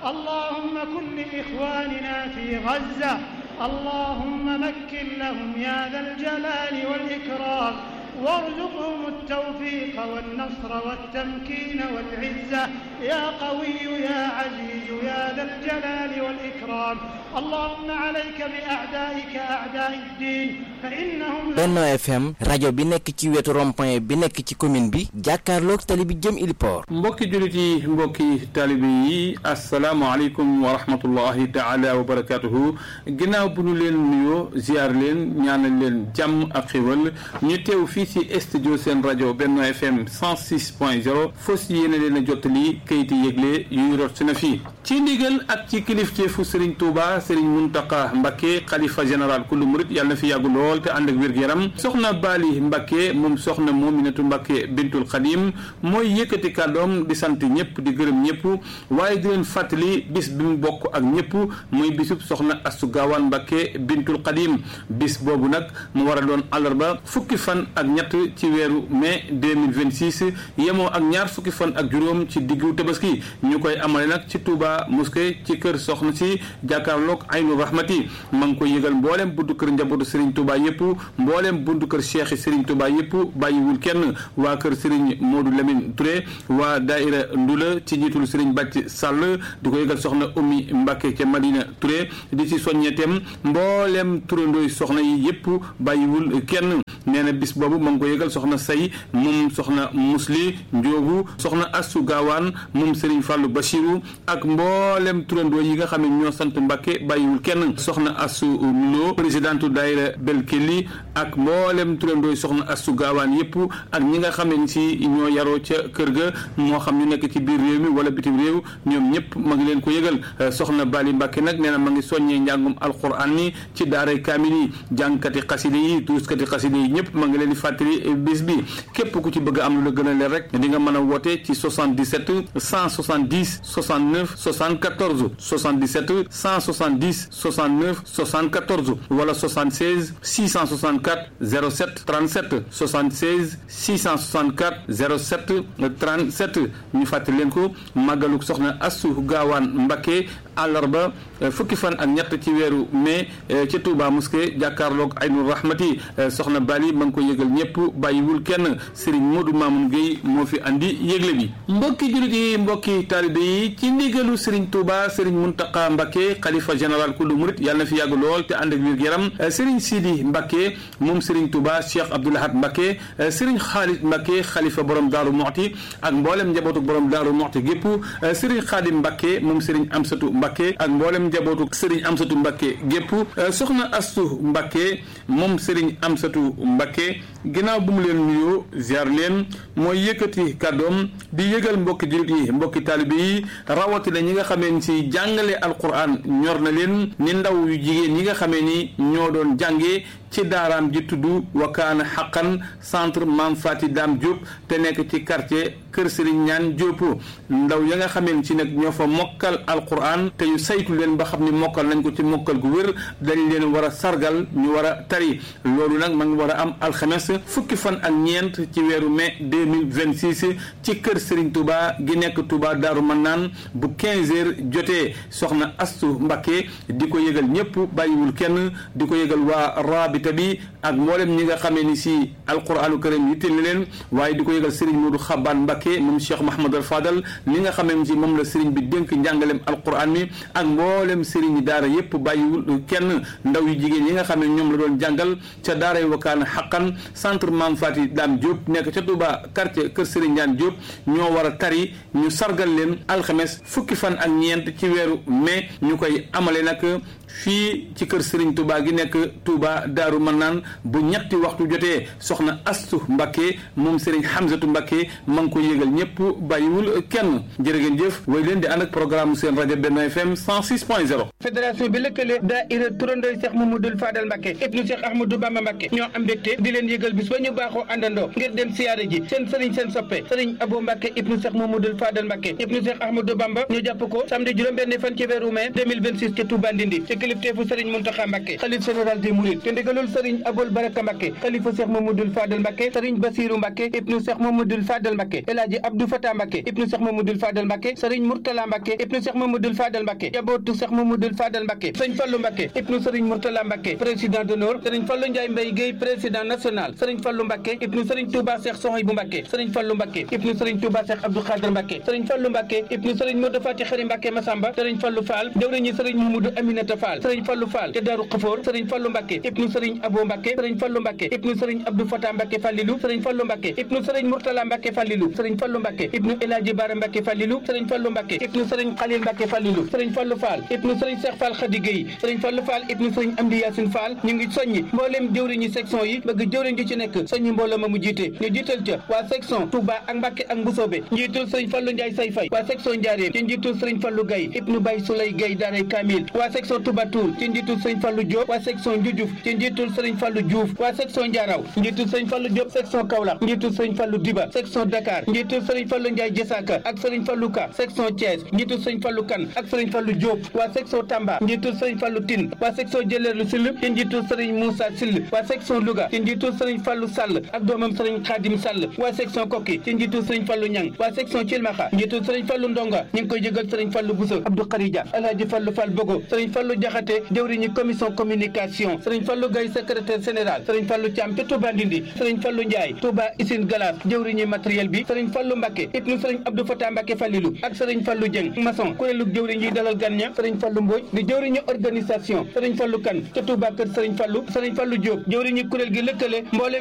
اللهم كن لإخواننا في غزة اللهم مكن لهم يا ذا الجلال والإكرام وارزقهم التوفيق والنصر والتمكين والعزة يا قوي يا عزيز يا ذا الجلال والإكرام اللهم عليك بأعدائك أعداء الدين فإنهم Benno FM rajo bi nekk ci wetu rond-point bi nekk ci commune bi jàkkaarloog tali bi jëm Iliport. mbokki jullit yi mbokki taalibe yi asalaamaaleykum wa rahmatullahi taala wa barakatuhu ginnaaw bu ñu leen nuyoo ziar leen ñaanal leen jàmm ak xéwal ñu teew fii ci studio seen rajo Benno FM 106.0 fos yéene leen a jottali kayiti yëgle yuy rot si na fii ci ndigal ak ci kilifteefu Serigne Touba Serigne Mountakha Mbacké xalifa général kullu murit yàlla na fi yàggu lool te ànd ak wér-gu-yaram soxna Bali Mbacké moom soxna Mominatou Mbacké bintul Xadim mooy yëkkati kàddoom di sant ñëpp di gërëm ñëpp waaye di leen fàttali bis bi mu bokk ak ñëpp muy bisub soxna Astou Gawane Mbacké bintul Xadim bis boobu nag mu war a doon àllarba fukki fan ak ñett ci weeru mai 2026 yemoo ak ñaar fukki fan ak juróom ci diggu tabaski ñu koy amale nag ci Touba mosquée ci kër soxna si jàkkaarloog Aynu Rahmati ma ngi koy yëgal mboolem buntu kër njabootu Serigne Touba yëpp mboolem buntu kër Cheikh Serigne Touba yëpp bàyyiwul kenn waa kër Serigne Modou Lamine Touré waa Daïra Ndula ci njiitul Serigne Bàcc Sall di ko yëgal soxna Oumy Mbacké ca Madina Touré di ci soññeetem mboolem turandooy soxna yi yëpp bàyyiwul kenn nee na bis boobu ma ngi ko yëgal soxna Say moom soxna Musli Njoogu soxna Astou Gawane moom Serigne Fallou Bachirou ak mboolem turandoo yi nga xam ne ñoo sant Mbacké bàyyiwul kenn soxna Astou Lo présidentu daayira Belkeli ak mboolem turandoo soxna Astou Gawane yëpp ak ñi nga xam ne si ñoo yaroo ca kër ga moo xam ñu nekk ci biir réew mi wala bitim réew ñoom ñëpp ma ngi leen ko yëgal soxna Bali Mbacké nag nee na ma ngi soññee njàngum alquran ni ci daaray kaamil yi jàngkati xaside yi tuuskati xaside yi ñëpp ma ngi leen di fàttali bis bi képp ku ci bëgg am lu la gën a leer rek di nga mën a woote ci 77 170 69 74 77 170 69 74 wala 76 664 07 37 76 664 07 37 ñu fàttali leen ko màggaluk soxna Astou Gawane Mbacké àllarba fukki fan ak ñett ci weeru mai ci Touba mosquée jàkkaarloog Aynu Rahmati soxna Bali ma ngi ko yëgal ñëpp bàyyiwul kenn Serigne Modou Mamoun Gueye moo fi andi yëgle bi mbokki jullit yi mbokki taalibe yi ci ndigalu Serigne Touba Serigne Mountakha Mbacké xalifa général kullu murit yàlla na fi yàgg lool te ànd ak wér-gu-yaram Serigne Sidi Mbacké moom Serigne Touba Cheikh Abdoul Ahad Mbacké Serigne Khalid Mbacké xalifa borom Daaru Muxti ak mboolem njabootu borom Daaru Muxti gépp Serigne Khadim Mbacké moom Serigne Amsatou Mbacké ak mboolem njabootu Serigne Amsatou Mbacké gépp soxna Astou Mbacké moom Serigne Amsatou Mbacké ginnaaw bu mu leen nuyoo ziar leen mooy yëkkati kàddoom di yëgal mbokki jullit yi mbokki taalibe yi rawatina ñi nga xamee ni si jàngale alquran ñor na leen ni ndaw yu jigéen ñi nga xamee ni ñoo doon jàngee ci daaraam ji tudd Wakaana Xaqan centre Mame Faty Dame Diop te nekk ci quartier Kër Serigne Ñaan Diop ndaw ya nga xamee ni si nag ñoo fa mokkal alquran te ñu saytu leen ba xam ni mokkal nañ ko ci mokkal gu wér dañ leen war a sargal ñu war a tari loolu nag ma ngi war a am alxames fukki fan ak ñeent ci weeru mai 2026 ci kër Serigne Touba gi nekk Touba Daaru Manaan bu 15 heures jotee soxna Astou Mbacké di ko yëgal ñëpp bàyyiwul kenn di ko yëgal waa rabita bi ak mboolem ñi nga xamee ni si alquranu karim yitteel na leen waaye di ko yëgal Serigne Modou Xabaan Mbacké moom Cheikh Mahamadou Fadal li nga xamee ni si moom la Serigne bi dénk njàngalem alquran mi ak mboolem Serigne daara yëpp bàyyiwul kenn ndaw yu jigéen yi nga xam ne ñoom la doon jàngal ca daaray Wakaana Xaqan centre Mame Faty Dame Diop nekk ca Touba quartier Kër Serigne Ñaan Diop ñoo war a tari ñu sargal leen alxames fukki fan ak ñeent ci weeru mai ñu koy amale nag fii ci kër Serigne Touba gi nekk Touba Daaru Manaan bu ñetti waxtu jotee soxna Astou Mbacké moom Serigne Hamzatou Mbacké ma ngi ko yëgal ñëpp bàyyiwul kenn jërë ngeen jëf way leen di ànd ak programme seen rajo Benno FM 106.0. fédération bi lëkkale daayira turandooy Cheikh Mamadou Fadal Mbacké ibnu Cheikh Ahmadou Bamba Mbacké ñoo am mbégte di leen yëgal bis ba ñu baaxoo àndandoo ngir dem siyaare ji seen Serigne seen soppe Serigne Abou Mbacké ibnu Cheikh Mamadou Fadal Mbacké ibnu Cheikh Ahmadou Bamba ñu jàpp ko samedi juróom-benn fan ci weeru mai 2026 ci Touba Ndindi ci kilifteefu Serigne Mountakha Mbacké xalif général des Mourides te ndigalul Serigne Abou Abul Baraka Mbacke xalifa Cheikh Mamadou Fadal Mbacke Serigne Bassirou Mbacke ibnu Cheikh Mamadou Fadal Mbacke El Hadji Abdou Fatah Mbacke ibnu Cheikh Mamadou Fadal Mbacke Serigne Mourtala Mbacke ibnu Cheikh Mamadou Fadal Mbacke jabootu Cheikh Mamadou Fadal Mbacke Serigne Fallou Mbacke ibnu Serigne Mourtala Mbacke président d'honneur Serigne Fallou Ndiaye Mbaye Gueye président national Serigne Fallou Mbacke ibnu Serigne Touba Cheikh Sohaybou Mbacke Serigne Fallou Mbacke ibnu Serigne Touba Cheikh Abdou Khadr Mbacke Serigne Fallou Mbacke ibnu Serigne Modou Fati Khari Mbacke Massamba Serigne Fallou Fall jawriñu Serigne Mamadou Aminata Fall Serigne Fallou Fall te Darou Khafor Serigne Fallou Mbacke ibnu Serigne Abo Mbacke Serigne Fallou Mbacke ibnu Serigne Abdou Fatah Mbacke Fallilou Serigne Fallou Mbacke ibnu Serigne Mourtala Mbacke Fallilou Serigne Fallou Mbacke ibnu El Hadji Bara Mbacke Fallilou Serigne Fallou Mbacke ibnu Serigne Khalil Mbacke Fallilou Serigne Fallou Fall ibnu Serigne Cheikh Fall Khady Gueye Serigne Fallou Fall ibnu Serigne Amdi Yassine Fall ñu ngi soññi mboolem jëwriñu section yi bëgg jëwriñ ji ci nekk soññi mbooloo ma mu jiite ñu jiital ca waa section Touba ak Mbacke ak Mbusoobe njiitul Serigne Fallou Ndiaye Say Fay waa section Ndiarène ci njiitul Serigne Fallou Gaye ibnu Baye Souley Gaye Daaray Kamil waa section Touba Toul ci njiitul Serigne Fallou Diop waa section Ndioudiouf ci njiitul Serigne Fallou Diouf waa section Ndiaraw njiitul Serigne Fallou Diop section Kaolack njiitul Serigne Fallou Diba section Dakar njiitul Serigne Fallou Ndiaye Jessaka ak Serigne Fallou Ka section Thiès njiitul Serigne Fallou Kane ak Serigne Fallou Diop waa section Tamba njiitul Serigne Fallou Tine waa section Jëleerlu Sill ci njiitul Serigne Moussa Sill waa section Louga ci njiitul Serigne Fallou Sall ak doomam Serigne Khadim Sall waa section Koki ci njiitul Serigne Fallou Niang waa section Thilmakha njiitul Serigne Fallou Ndonga ñu ngi koy jégal Serigne Fallou Bousso Abdou Kharija Alhaji Fallou Fall Bogo Serigne Fallou Diakhaté jëwriñu commission communication Serigne Fallou Gaye secrétaire général Serigne Fallou Thiam te Touba Ndindi Serigne Fallou Ndiaye Touba Isine Galas jëwriñu matériel bi Serigne Fallou Mbacke ibnu Serigne Abdou Fatah Mbacke Fallilou ak Serigne Fallou Dieng maçon kuréelu jëwriñ yi dalal gan ña Serigne Fallou Mbodj di jëwriñu organisation Serigne Fallou Kane te Touba kër Serigne Fallou Diop jëwriñu kuréel gi lëkkale mboolem